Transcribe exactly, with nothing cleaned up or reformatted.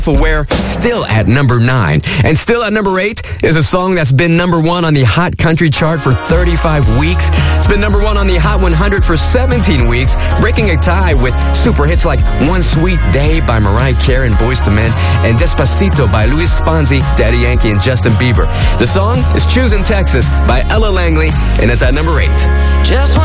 Aware, still at number nine. And still at number eight is a song that's been number one on the Hot Country chart for thirty-five weeks. It's been number one on the Hot one hundred for seventeen weeks, breaking a tie with super hits like One Sweet Day by Mariah Carey and Boyz two Men and Despacito by Luis Fonsi, Daddy Yankee, and Justin Bieber. The song is Choosing Texas by Ella Langley, and it's at number eight. Just